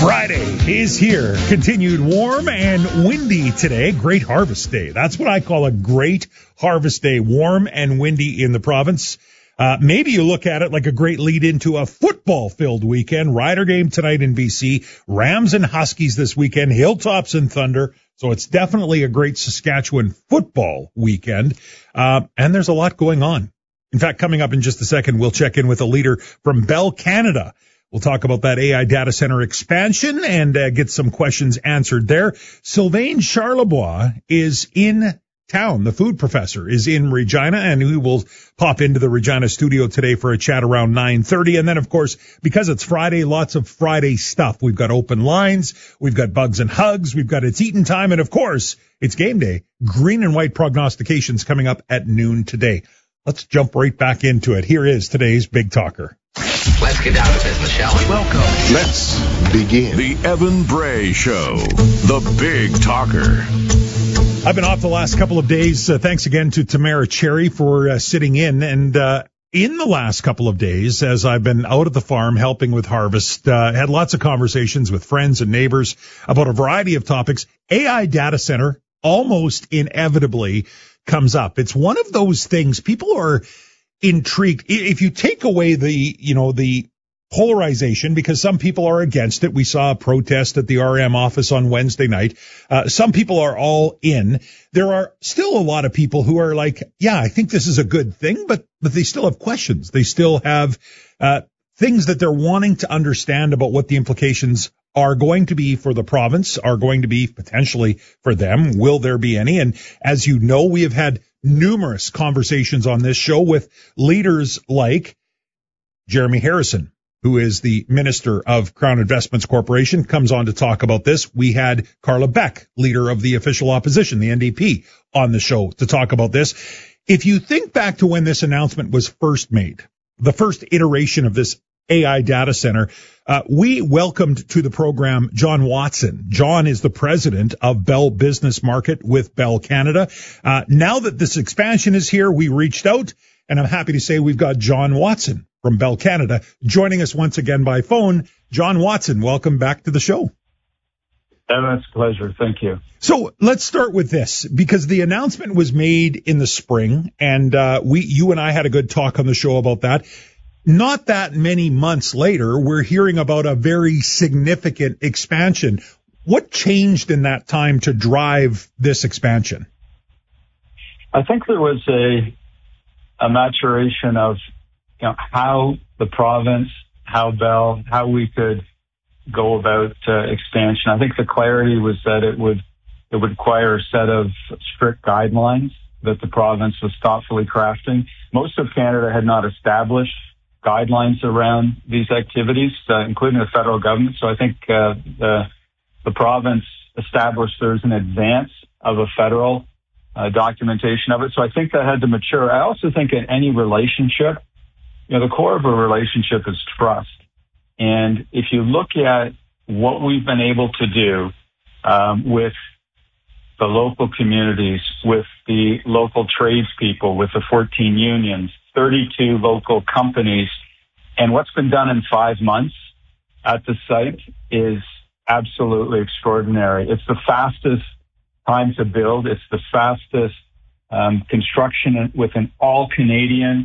Friday is here. Continued warm and windy today. Great harvest day. That's what I call a great harvest day. Warm and windy in the province. Maybe you look at it like a great lead into a football-filled weekend. Rider game tonight in BC. Rams and Huskies this weekend. Hilltops and Thunder. So it's definitely a great Saskatchewan football weekend. And there's a lot going on. In fact, coming up in just a second, we'll check in with a leader from Bell Canada. We'll talk about that AI data center expansion and get some questions answered there. Sylvain Charlebois is in town. The food professor is in Regina, and we will pop into the Regina studio today for a chat around 9:30. And then, of course, because it's Friday, lots of Friday stuff. We've got open lines. We've got bugs and hugs. We've got It's Eating Time. And, of course, it's game day. Green and white prognostications coming up at noon today. Let's jump right back into it. Here is today's Big Talker. Let's get down to business, shall we? Welcome. Let's begin. The Evan Bray Show, the Big Talker. I've been off the last couple of days. Thanks again to Tamara Cherry for sitting in. And in the last couple of days, as I've been out at the farm helping with harvest, had lots of conversations with friends and neighbors about a variety of topics. AI data center almost inevitably comes up. It's one of those things people are intrigued. If you take away the polarization, because some people are against it. We saw a protest at the RM office on Wednesday night. Some people are all in. There are still a lot of people who are like, yeah, I think this is a good thing, but they still have questions. They still have things that they're wanting to understand about what the implications are going to be for the province, are going to be potentially for them. Will there be any? And as you know, we have had numerous conversations on this show with leaders like Jeremy Harrison, who is the Minister of Crown Investments Corporation, comes on to talk about this. We had Carla Beck, leader of the official opposition, the NDP, on the show to talk about this. If you think back to when this announcement was first made, the first iteration of this AI data center, we welcomed to the program John Watson. John is the president of Bell Business Market with Bell Canada. Now that this expansion is here, we reached out, and I'm happy to say we've got John Watson from Bell Canada joining us once again by phone. John Watson, welcome back to the show. It's a pleasure. Thank you. So let's start with this, because the announcement was made in the spring, and you and I had a good talk on the show about that. Not that many months later, we're hearing about a very significant expansion. What changed in that time to drive this expansion? I think there was a maturation of how the province, how Bell, how we could go about expansion. I think the clarity was that it would require a set of strict guidelines that the province was thoughtfully crafting. Most of Canada had not established guidelines around these activities, including the federal government. So I think the province established theirs in advance of a federal documentation of it. So I think that had to mature. I also think in any relationship, the core of a relationship is trust. And if you look at what we've been able to do with the local communities, with the local tradespeople, with the 14 unions, 32 local companies, and what's been done in 5 months at the site is absolutely extraordinary. It's the fastest time to build. It's the fastest construction with an all-Canadian,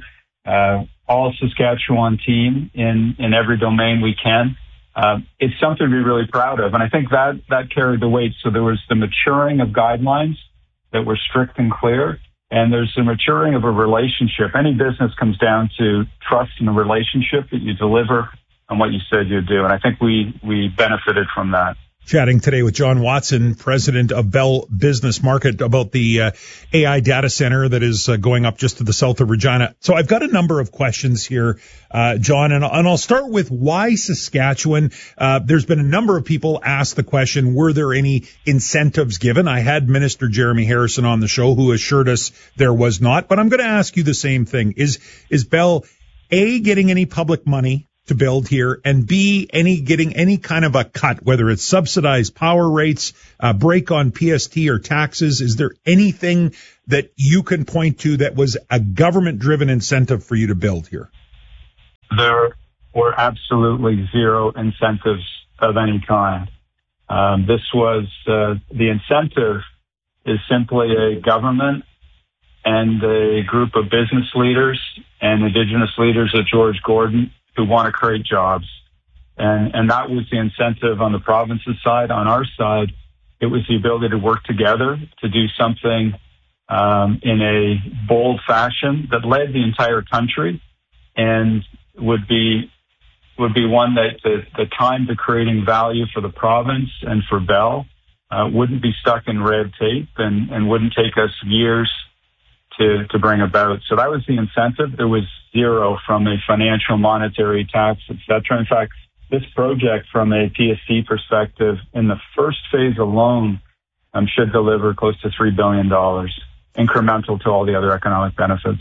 all Saskatchewan team in every domain we can. It's something to be really proud of. And I think that carried the weight. So there was the maturing of guidelines that were strict and clear. And there's the maturing of a relationship. Any business comes down to trust in a relationship that you deliver on what you said you'd do. And I think we benefited from that. Chatting today with John Watson, president of Bell Business Market, about the AI data center that is going up just to the south of Regina. So I've got a number of questions here, John, and I'll start with why Saskatchewan. There's been a number of people ask the question, were there any incentives given? I had Minister Jeremy Harrison on the show who assured us there was not, but I'm going to ask you the same thing. Is Bell, A, getting any public money to build here, and B, getting any kind of a cut, whether it's subsidized power rates, break on PST or taxes? Is there anything that you can point to that was a government-driven incentive for you to build here? There were absolutely zero incentives of any kind. This was the incentive is simply a government and a group of business leaders and Indigenous leaders at George Gordon who want to create jobs. And that was the incentive on the province's side. On our side, it was the ability to work together to do something in a bold fashion that led the entire country and would be one that the time to creating value for the province and for Bell wouldn't be stuck in red tape and wouldn't take us years to bring about. So that was the incentive. There was zero from a financial, monetary, tax, etc. In fact, this project from a PSC perspective in the first phase alone should deliver close to $3 billion, incremental to all the other economic benefits.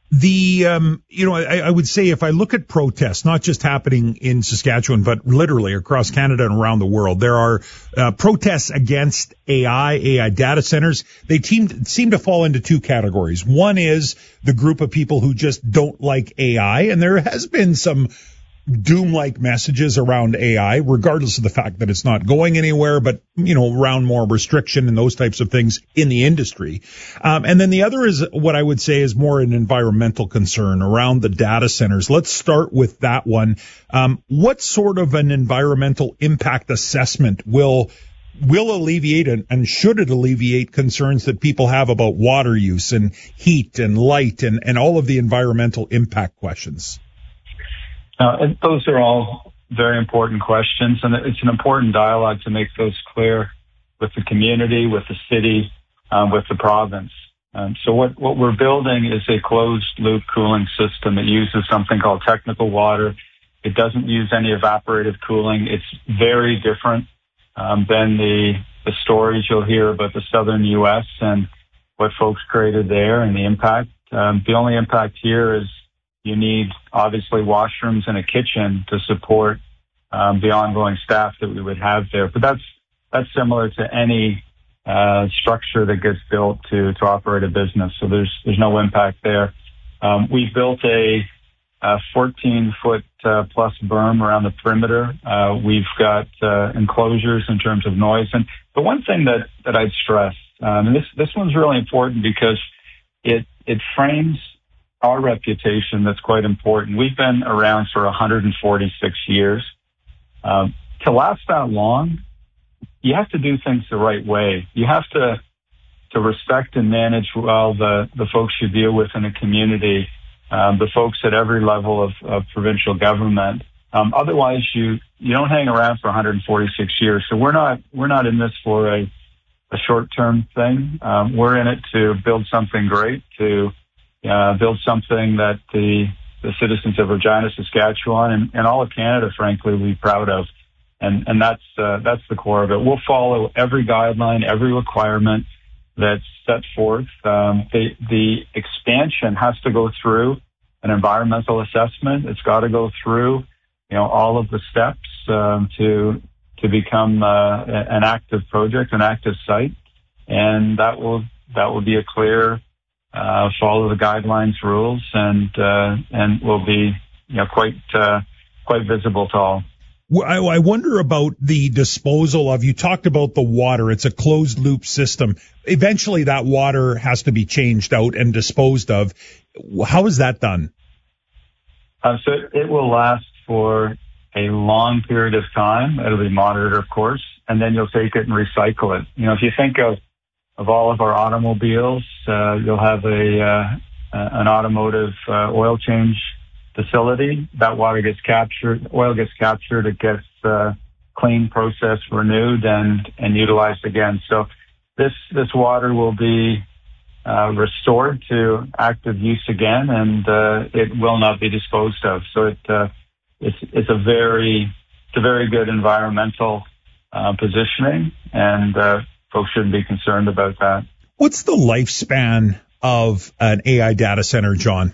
I would say if I look at protests, not just happening in Saskatchewan, but literally across Canada and around the world, there are protests against AI data centers. They seem to fall into two categories. One is the group of people who just don't like AI, and there has been some doom-like messages around AI, regardless of the fact that it's not going anywhere, but, around more restriction and those types of things in the industry. And then the other is what I would say is more an environmental concern around the data centers. Let's start with that one. What sort of an environmental impact assessment will alleviate and should it alleviate concerns that people have about water use and heat and light and all of the environmental impact questions? Those are all very important questions, and it's an important dialogue to make those clear with the community, with the city, with the province. So what we're building is a closed-loop cooling system. It uses something called technical water. It doesn't use any evaporative cooling. It's very different than the stories you'll hear about the southern U.S. and what folks created there and the impact. The only impact here is you need, obviously, washrooms and a kitchen to support the ongoing staff that we would have there. But that's similar to any structure that gets built to operate a business. So there's no impact there. We've built a 14-foot plus berm around the perimeter. We've got enclosures in terms of noise. And the one thing that I'd stress, and this one's really important because it frames our reputation. That's quite important. We've been around for 146 years. To last that long, you have to do things the right way. You have to respect and manage well the folks you deal with in a community, the folks at every level of provincial government. Otherwise, you don't hang around for 146 years. So we're not in this for a short-term thing. We're in it to build something great, to build something that the citizens of Regina, Saskatchewan, and all of Canada, frankly, will be proud of. And that's the core of it. We'll follow every guideline, every requirement that's set forth. The expansion has to go through an environmental assessment. It's got to go through, all of the steps to become an active project, an active site, and that will be a clear follow the guidelines, rules, and will be quite visible to all. I wonder about the disposal of, you talked about the water. It's a closed loop system. Eventually that water has to be changed out and disposed of. How is that done? So it will last for a long period of time. It'll be monitored, of course, and then you'll take it and recycle it. If you think of all of our automobiles, you'll have an automotive oil change facility. That water gets captured, oil gets captured, it gets cleaned, processed, renewed, and utilized again. So this water will be restored to active use again, and it will not be disposed of. So it's a very good environmental positioning, and folks shouldn't be concerned about that. What's the lifespan of an AI data center, John?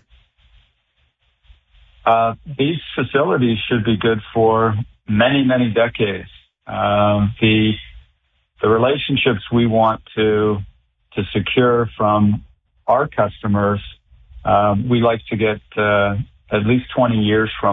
These facilities should be good for many, many decades. The relationships we want to secure from our customers, we like to get at least 20 years from